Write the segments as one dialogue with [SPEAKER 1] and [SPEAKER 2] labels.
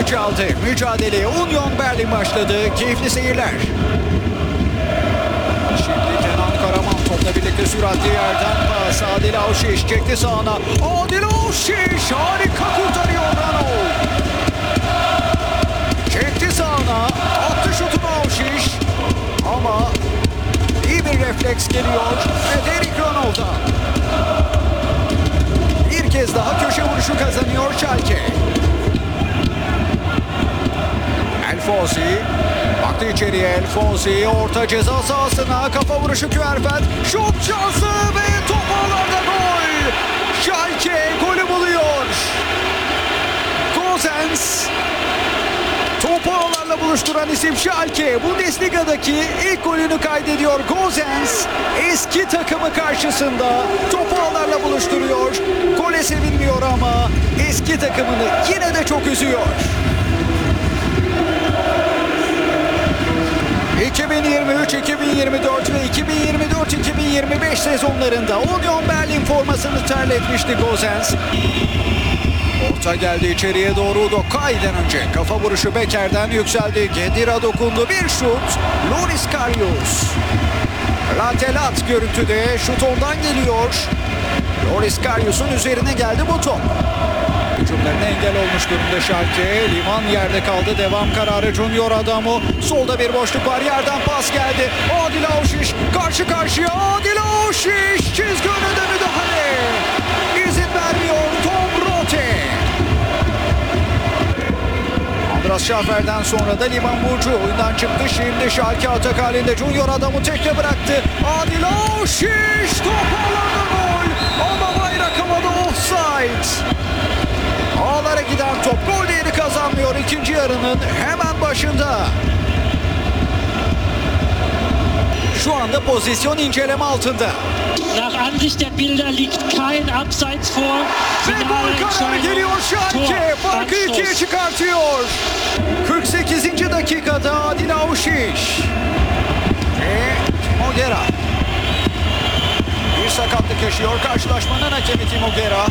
[SPEAKER 1] düdüğü çaldı. Mücadeleye Union Berlin başladı. Keyifli seyirler. Şimdi Kenan Karaman topla birlikte süratli yerden pas. Adil Avşiş çekti sağına. Adil Avşiş harika kurtarıyor Rano. Çekti sağına. Attı şutunu Avşiş. Ama iyi bir refleks geliyor. Ve Derrick Rano'da. Bir kez daha köşe vuruşu kazanıyor Schalke. El Fossi baktı içeriye. El Fossi orta ceza sahasına kafa vuruşu Küerfeld. Şut şansı ve top ağlarda gol. Schalke golü buluyor. Gosens topu ağlarla buluşturan isim Schalke. Bundesliga'daki ilk golünü kaydediyor Gosens. Eski takımı karşısında topu ağlarla buluşturuyor. Gole sevinmiyor ama eski takımını yine de çok üzüyor. 2023, 2024 ve 2024-2025 sezonlarında Union Berlin formasını terletmişti Gosens. Orta geldi içeriye doğru. Dokay'den önce kafa vuruşu Becker'den yükseldi. Gedira dokundu. Bir şut. Loris Karius. Ratelat görüntüde. Şut ondan geliyor. Loris Karius'un üzerine geldi bu top. Hücumlarına engel olmuş durumda Schalke. Liman yerde kaldı. Devam kararı Junior Adamo. Solda bir boşluk var. Yerden pas geldi. Adil Avşiş karşı karşıya. Adil Avşiş çizgi önünde müdahale. İzin vermiyor Tom Rote. Andras Schaffer'den sonra da Liman Burcu oyundan çıktı. Şimdi Schalke atak halinde. Junior Adamo tekte bıraktı. Adil Avşiş top alanda gol. Ama bayrak havada offside. Ağlara giden top gol değeri kazanmıyor ikinci yarının hemen başında. Şu anda pozisyon inceleme altında.
[SPEAKER 2] Nach Ansicht der Bilder liegt kein Abseits vor.
[SPEAKER 1] Ve gol kararı geliyor Schalke. Farkı ikiye çıkartıyor. 48. dakikada Adil Avşiş. Ve Timo Gera. Bir sakatlık yaşıyor karşılaşmanın hakemi Timo Gera.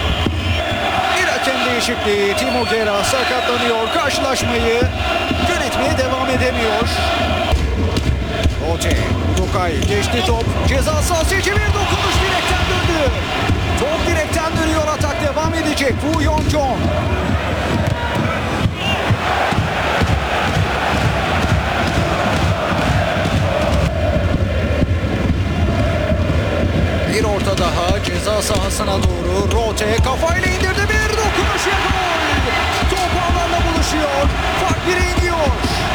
[SPEAKER 1] Hakem değişikliği. Timo Gera sakatlanıyor. Karşılaşmayı yönetmeye devam edemiyor. Rote. Dokay geçti top. Ceza sahası içi bir dokunuş direkten döndü. Top direkten dönüyor. Atak devam edecek. Woo Yeon-jong. Bir orta daha ceza sahasına doğru. Rote kafayla indirdi. Bir dokunuş ve gol. Top ağlarla buluşuyor. Fark 1'e iniyor.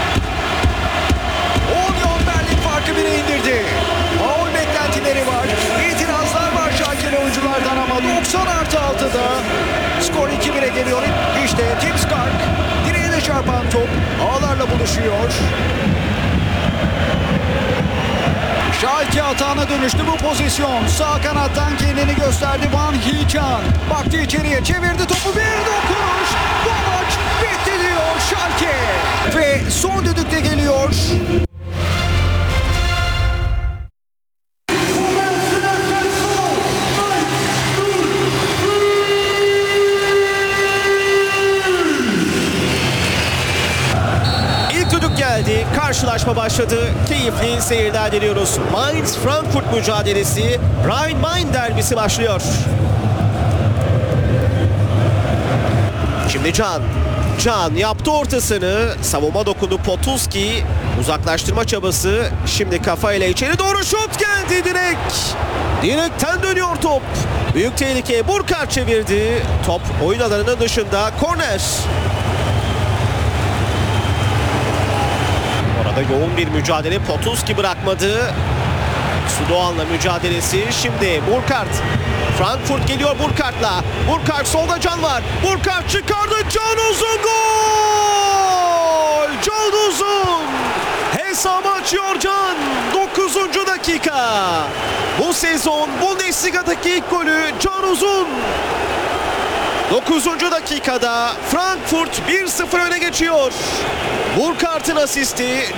[SPEAKER 1] Union Berlin farkı 1'e indirdi. Faul beklentileri var. İtirazlar var Schalke'li oyunculardan ama 90+6'da skor 2-1'e geliyor. İşte Tim Skark direğe de çarpan top ağlarla buluşuyor. Schalke hatana dönüştü bu pozisyon. Sağ kanattan kendini gösterdi Van Hee-chan. Baktı içeriye çevirdi topu bir dokunuş. Bu maç bitti diyor Schalke. Ve son düdük de geliyor.
[SPEAKER 3] Geldi. Karşılaşma başladı. Keyifli seyirler diliyoruz. Mainz-Frankfurt mücadelesi, Rhein-Main derbisi başlıyor. Şimdi Can yaptı ortasını. Savunma dokundu Potulski. Uzaklaştırma çabası. Şimdi kafayla içeri doğru şut geldi direkt. Direkten dönüyor top. Büyük tehlike. Burkhardt çevirdi. Top oyun alanının dışında. Korner. Yoğun bir mücadele. Potulski bırakmadı. Sudoğan'la mücadelesi. Şimdi Burkhardt. Frankfurt geliyor Burkhardt'la. Burkhardt solda Can var. Burkhardt çıkardı. Can Uzun gol! Can Uzun! Hesabı açıyor Can. 9. dakika. Bu sezon Bundesliga'daki ilk golü Can Uzun. 9. dakikada Frankfurt 1-0 öne geçiyor. Burkhardt'ın asisti.